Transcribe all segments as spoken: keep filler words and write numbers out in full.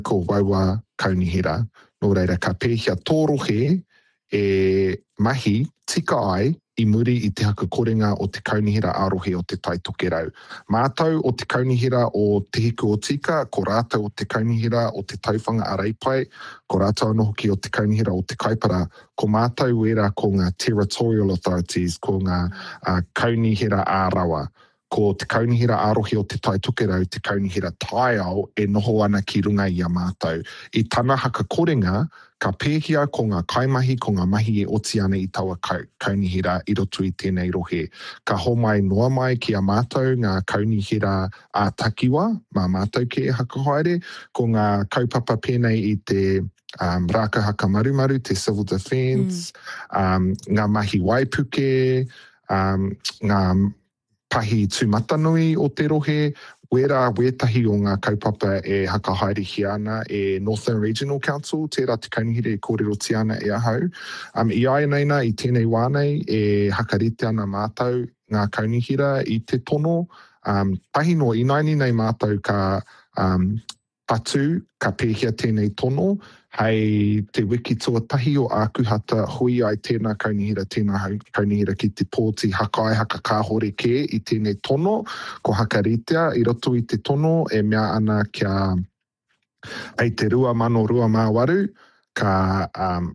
ko waiwa kaunihira. Nō reira, ka pēhia tōrohe e mahi tika ai i muri i te haka korenga o te kaunihira ārohe o te tai tokerau. Mātou o te kaunihira o te hiku o tika, ko rātou o te kaunihira o te tauwhanga a reipai, ko rātou anō hoki o te kaunihira o te kaipara, ko mātou wera ko ngā territorial authorities, ko ngā uh, kaunihira ārawa. Ko te kaunihira ārohe o te tai tokerau, te kaunihira taiao e noho ana ki runga i a mātou. I tana haka korenga, ka pēhia ko ngā kaimahi, ko ngā mahi e oti ana i taua kaunihira i roto i tēnei rohe. Ka homai noa mai ki a mātou ngā kaunihira a takiwa, mā mātou ke e haka haere, ko ngā kaupapa pēnei i te um, rākahaka marumaru, te civil defence, mm. um, ngā mahi waipuke, um, ngā pahi tūmatanui o te rohe, wera wētahi o ngā kaupapa e haka haere ana e Northern Regional Council, tērā te kaunihira e kōrero ti ana e ahau. Um, I ai neina i tēnei wānei e hakarite ana mātou ngā kaunihira i te tono. Um, pahi no inaini nei mātou ka um, patu, ka pēhia tēnei tono, hei te wiki tuatahi o ākuhata hui ai tēnā kaunihira, tēnā kaunihira ki te pōti hakai haka kāhore ke i tēnei tono, ko hakaritea i roto i te tono e mea ana kia ai te rua mano rua mā waru, ka um,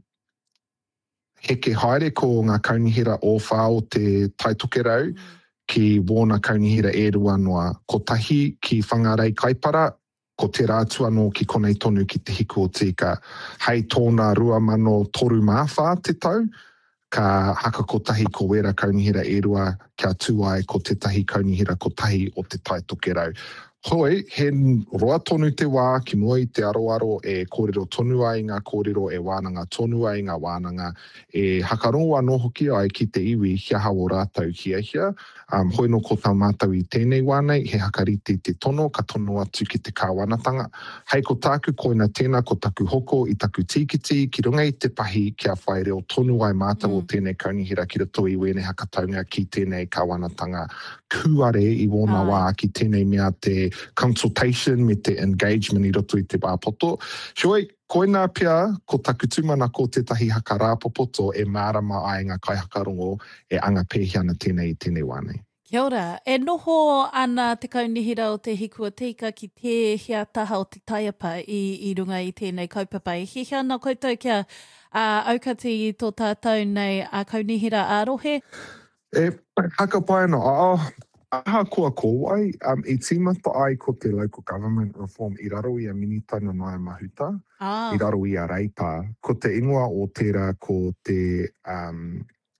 heke haere ko ngā kaunihira o whao te taitokerau mm. ki wōna kaunihira e rua noa. Ko tahi ki whangarei kaipara, ko te rātua no ki konei tonu ki te hiku o tika. Hei tōna rua mano toru māwha te tau, ka haka ko tahi ko wera kaunihira e rua kia tuai ko te tahi kaunihira ko tahi o te tai tokerau. Hoi, he roa tonu te wā ki mua i te aroaro e kōrero tonu ai ngā kōrero e wānanga tonu ai ngā wānanga e hakarongo anō hoki ai ki te iwi hia hao rātau hia hia. Um, hoi no ko tā mātau i tēnei wānei, he hakarite i te tono, ka tono atu ki te kāwanatanga. Hei ko tāku koina tēnā ko taku hoko i taku tīkiti, ki runga i te pahi kia whai reo tonu ai mātau mm. o tēnei kaunihira ki rato i wēnei hakataunga ki tēnei kāwanatanga. Kuare i wōna wā ki tēnei mea te consultation me te engagement i roto i te pāpoto. Shoi, koina pia ko taku tūmana ko tētahi haka rāpopoto e mārama ai ngā kaihakarongo e anga pēhi ana tēnei i tēnei wānei. Kia ora, e noho ana te kaunihira o te hiku o tika ki te hea taha o te taiapa i, i runga i tēnei kaupapa. E hea ana koutou kia uh, aukati i tō tātou nei a kaunihira ārohe? E haka pai ana, oh, aha kua kōwai, um, i tīmata ai ko te local government reform i raro i a minitana noa mahuta, ah. i raro i a reipa, ko te ingoa o tērā ko te, um,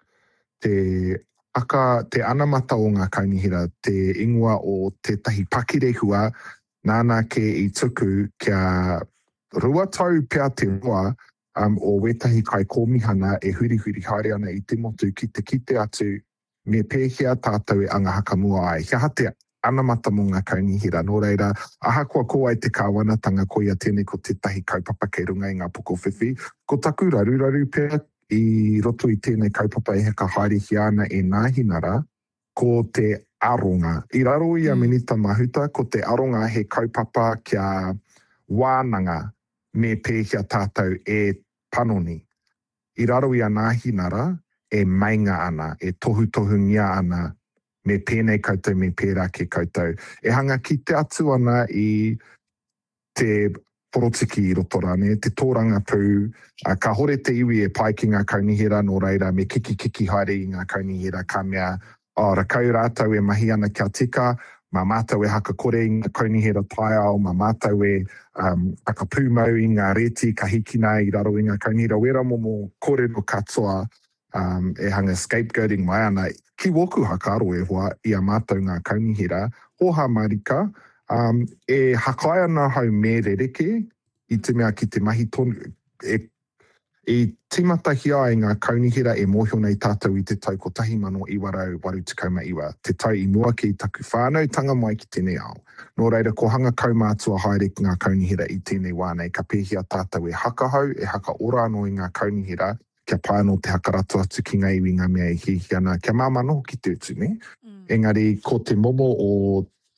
te aka, te anamata o ngā kaunihira, te ingoa o te tahi pakirehua, nāna ke i tuku kia rua tau pia te roa um, o wetahi kai kōmihana e huri huri haere ana i te motu ki te kite atu me pēhea tātou e anga haka mua ai. Kia te anamata mo ngā kaunihira. Nō reira, aha kua ko ai te kāwanatanga ko ia tēnei ko te tahi kaupapa kei runga i ngā poko whiwhi. Ko taku raru raru pēr i roto i tēnei kaupapa e heka haere hiana e nāhinara ko te aronga. I raro i a mm. minita mahuta, ko te aronga he kaupapa kia wānanga me pēhea tātou e panoni. I raro i a nāhinara, e mainga ana, e tohu tohu ngia ana, me pēnei koutou, me pērā ke koutou. E hanga ki te atu ana i te porotiki i roto rane, te tōranga pū, uh, ka hore te iwi e pai ki ngā kaunihira, nō reira, me kiki kiki haere i ngā kaunihira, ka mea, oh, rakau rātou e mahi ana kia tika, mā mātou e haka kore i ngā kaunihira taiao, mā mātou e um, haka pūmau i ngā reti, ka hikina i raro i ngā kaunihira, wera momo kōrero katoa, Um, e hanga scapegoating mai ana, ki woku hakaro e hoa i a mātou ngā kaunihira, hoha marika, um, e hakai ana hau me rereke, i te mea ki te mahi tonu, e, e timata hia e ngā kaunihira e mōhio nei tātou i te tau ko tahi mano i warau waru tikau iwa, te tau i mua ki taku whānau tanga mai ki tēnei ao. Nō reira, ko hanga kaumātua haere ki ngā kaunihira i tēnei wānei, ka pēhia tātou e hakahau, e haka ora anō i ngā kaunihira, kia pāno te hakaratu atu ki ngā iwi ngā mea i hihi ana, kia māmano ki te utu, ne? Mm. Engari, ko te momo o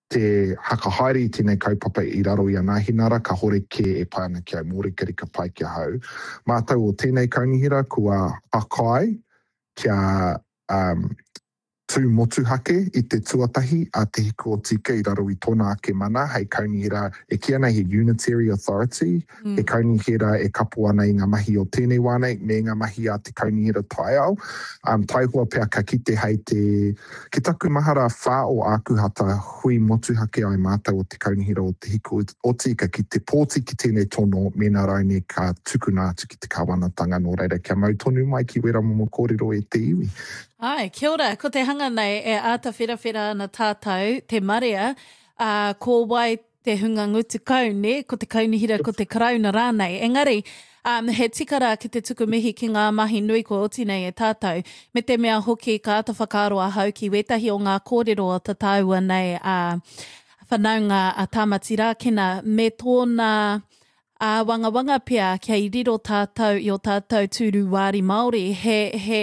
te hakahaere i tēnei kaupapa i raro i a Ngāhinara, ka hore ke e pai ana ki ai mōrikari ka pai ki a hau. Mātau o tēnei kaunihira kua akai kia um, tū motu hake i te tuatahi a te hiku o tika i raro i tōna ake mana, hei kaunihira e kia nei he unitary authority, mm. he kaunihira e kapu ana i ngā mahi o tēnei wānei, me ngā mahi a te kaunihira tai au. Um, taihua pia ka kite hei te, ki taku mahara whā o ākuhata hui motu hake ai mātau o te kaunihira o te hiku o tika ki te pōti ki tēnei tono, me nā raune ka tukuna atu ki te kāwanatanga nō reira kia mau tonu mai ki wera momo kōrero e te iwi. Ai, kia ora, ko te hanga nei e āta whirawhira ana tātou, te marea, uh, ko wai te hunga ngutu kaune, ko te kaunihira, ko te karauna rānei. Engari, um, he tikara ki te tuku mihi ki ngā mahi nui ko oti nei e tātou, me te mea hoki ka ata whakaaro a hau ki wetahi o ngā kōrero o ta taua nei a uh, whanaunga a tāmatira kina me tōna a uh, wanga wanga pia kia i riro tātou i o tātou tūru wāri Māori, he... he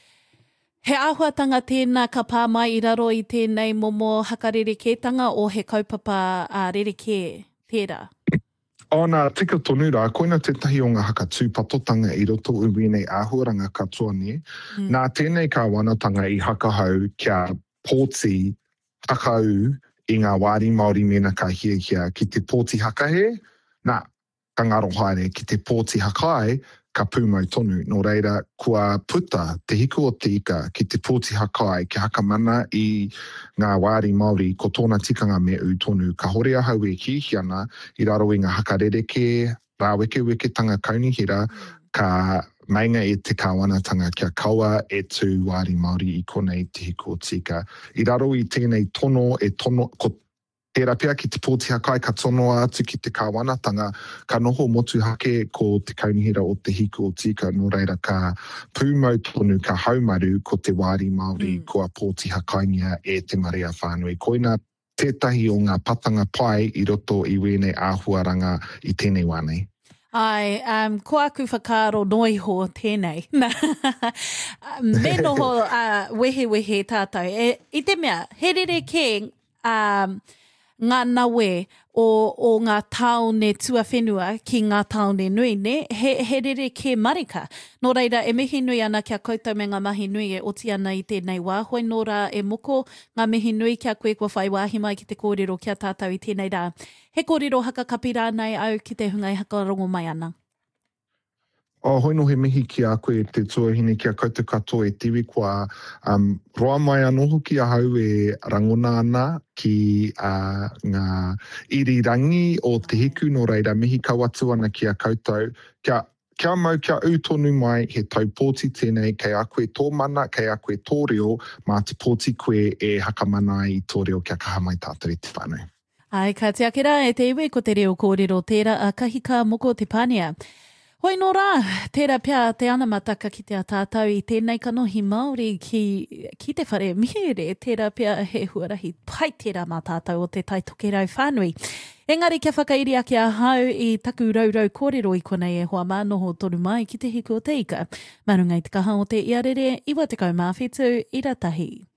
He āhuatanga tēnā ka pā mai i raro i tēnei momo hakarerekētanga o he kaupapa a rereke tērā? O nā tika tonu rā, koina tētahi o ngā haka tūpatotanga i roto ui nei āhuaranga katoa ne. Mm. Nā tēnei ka wanatanga i hakahau kia pōti hakau i ngā wāri Māori mena ka hia hia ki te pōti hakahe, nā ka ngaro haere ki te pōti hakai, ka pūmau tonu. Nō reira, kua puta te hiku o te ika ki te pōti hakai ki hakamana i ngā wāri Māori ko tōna tikanga me u tonu. Ka hore a hau e hihi ana i raro i ngā hakarereke, rāweke weketanga kaunihira, ka mainga e te kāwanatanga kia kaua e tū wāri Māori i konei te hiku o tika. I raro i tēnei tono e tono, ko tērā pia ki te pōti hakai ka tono atu ki te kāwanatanga, ka noho motu hake ko te kaunihira o te hiku o tika, nō reira ka pūmau tonu, ka haumaru ko te wāri Māori, mm. kua pōti hakainia e te marea whānui. Koina tētahi o ngā patanga pai i roto i wēnei āhuaranga i tēnei wānei. Ai, um, ko aku whakaaro noiho tēnei. Me noho uh, wehe wehe tātou. E, I te mea, he rereke um, ngā nawe o, o ngā taone tuawhenua ki ngā taone nui, ne? He, he rere ke marika. Nō reira, e mihi nui ana kia koutou me ngā mahi nui e oti ana i tēnei wā. Hoi nō rā e moko ngā mihi nui kia koe kua whai wāhi mai ki te kōrero kia tātou i tēnei rā. He kōrero haka kapi rānei au ki te hungai haka rongo mai ana. O hoi no he mihi ki a koe te tuahine kia koutou katoa e tiwi kua um, roa mai anō hoki a hau e rangona ana ki uh, ngā irirangi o te hiku no reira mihi kawatu ana ki a koutou. Kia, kia mau kia utonu mai he taupōti tēnei kei a koe tō mana, kei a koe tō reo, mā te pōti koe e hakamana i tō reo kia kaha mai tātou i te whānau. Ai, ka te akira e te iwi ko te reo kōrero tērā a kahika moko te pānea. Hoi nō rā, tērā pia te ana mataka ki te atātau i tēnei kanohi Māori ki, ki te whare mihere, tērā pia he huarahi pai tērā mā tātau o te taitokerau whānui. Engari kia whakairi ake a hau i taku raurau kōrero i konei e hoa mānoho toru mai ki te hiku o te ika. Marunga i te kaha o te iarere, iwa te kaumāwhitu, i ratahi.